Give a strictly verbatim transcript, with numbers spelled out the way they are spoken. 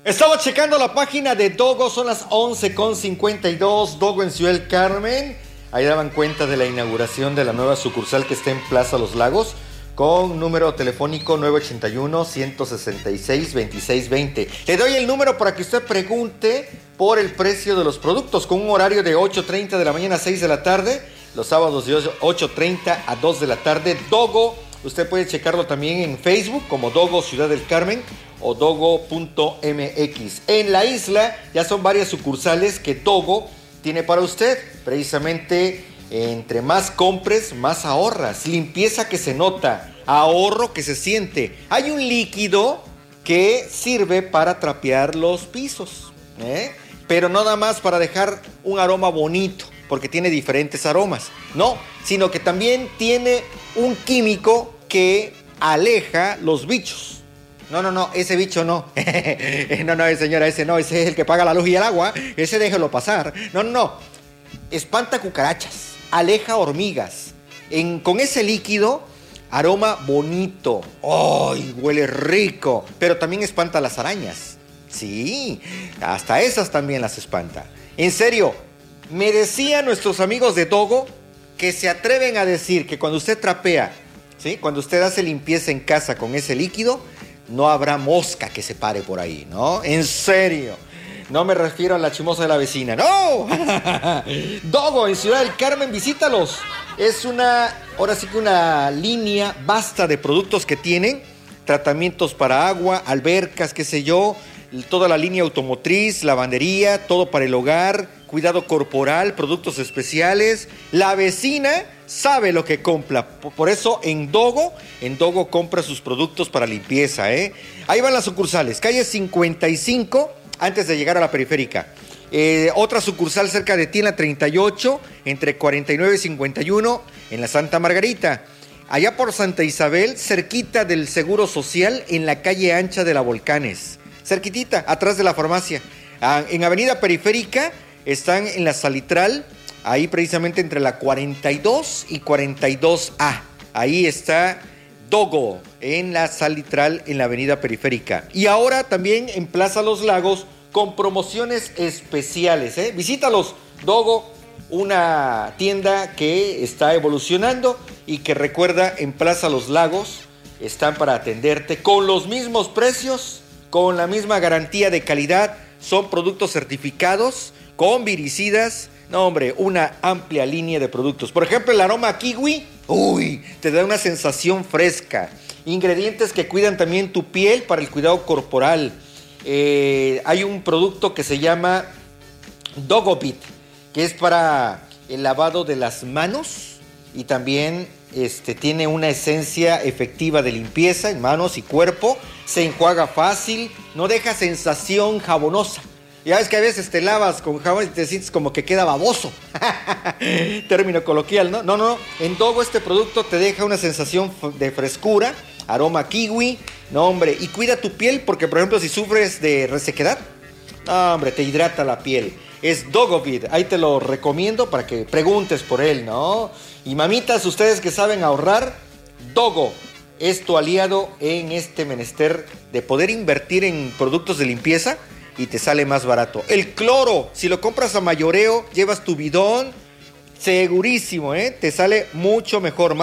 Estaba checando la página de Dogo, son las once con cincuenta y dos, Dogo en Ciudad del Carmen. Ahí daban cuenta de la inauguración de la nueva sucursal que está en Plaza Los Lagos, con número telefónico nueve ocho uno, uno seis seis, dos seis dos cero. Le doy el número para que usted pregunte por el precio de los productos, con un horario de ocho treinta de la mañana a seis de la tarde, los sábados de ocho treinta a dos de la tarde. Dogo, usted puede checarlo también en Facebook como Dogo Ciudad del Carmen o dogo punto m x. En la isla ya son varias sucursales que Dogo tiene para usted. Precisamente, entre más compres, más ahorras. Limpieza que se nota, ahorro que se siente. Hay un líquido que sirve para trapear los pisos, ¿eh? Pero no nada más para dejar un aroma bonito, porque tiene diferentes aromas. No, sino que también tiene un químico que aleja los bichos. No, no, no, ese bicho no. No, no, señora, ese no, ese es el que paga la luz y el agua. Ese déjelo pasar. No, no, no. Espanta cucarachas, aleja hormigas. En, con ese líquido, aroma bonito. ¡Ay, huele rico! Pero también espanta las arañas. Sí, hasta esas también las espanta. En serio, me decían nuestros amigos de Dogo que se atreven a decir que cuando usted trapea, ¿sí?, cuando usted hace limpieza en casa con ese líquido, no habrá mosca que se pare por ahí, ¿no? En serio. No me refiero a la chimosa de la vecina, ¡no! Dogo en Ciudad del Carmen, visítalos. Es una, ahora sí que una línea vasta de productos que tienen. Tratamientos para agua, albercas, qué sé yo. Toda la línea automotriz, lavandería, todo para el hogar, cuidado corporal, productos especiales. La vecina sabe lo que compra. Por eso en Dogo, en Dogo compra sus productos para limpieza, ¿eh? Ahí van las sucursales. Calle cincuenta y cinco, antes de llegar a la periférica. Eh, otra sucursal cerca de ti en la treinta y ocho, entre cuarenta y nueve y cincuenta y uno, en la Santa Margarita. Allá por Santa Isabel, cerquita del Seguro Social, en la calle ancha de la Volcanes. Cerquitita, atrás de la farmacia. Ah, en Avenida Periférica están en la Salitral, ahí precisamente entre la cuarenta y dos y cuarenta y dos A. Ahí está Dogo, en la Salitral, en la Avenida Periférica. Y ahora también en Plaza Los Lagos, con promociones especiales, ¿eh? Visítalos, Dogo, una tienda que está evolucionando y que, recuerda, en Plaza Los Lagos están para atenderte con los mismos precios, con la misma garantía de calidad. Son productos certificados con viricidas. No, hombre, una amplia línea de productos. Por ejemplo, el aroma kiwi, uy, te da una sensación fresca. Ingredientes que cuidan también tu piel para el cuidado corporal. Eh, hay un producto que se llama Dogobit, que es para el lavado de las manos y también este, tiene una esencia efectiva de limpieza en manos y cuerpo. Se enjuaga fácil, no deja sensación jabonosa. Ya ves que a veces te lavas con jabón y te sientes como que queda baboso. Término coloquial, ¿no? No, no, en Dogo este producto te deja una sensación de frescura, aroma kiwi, no, hombre, y cuida tu piel porque, por ejemplo, si sufres de resequedad, no, hombre, te hidrata la piel. Es Dogobit, ahí te lo recomiendo para que preguntes por él, ¿no? Y mamitas, ustedes que saben ahorrar, Dogo es tu aliado en este menester de poder invertir en productos de limpieza y te sale más barato. El cloro, si lo compras a mayoreo, llevas tu bidón, segurísimo, ¿eh? Te sale mucho mejor.